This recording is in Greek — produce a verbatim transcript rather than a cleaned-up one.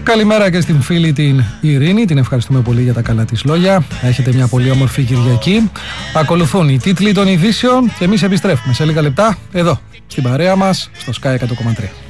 Καλημέρα και στην φίλη την Ειρήνη, την ευχαριστούμε πολύ για τα καλά της λόγια. Έχετε μια πολύ όμορφη Κυριακή. Ακολουθούν οι τίτλοι των ειδήσεων και εμείς επιστρέφουμε σε λίγα λεπτά εδώ, στην παρέα μας, στο Sky εκατό κόμμα τρία.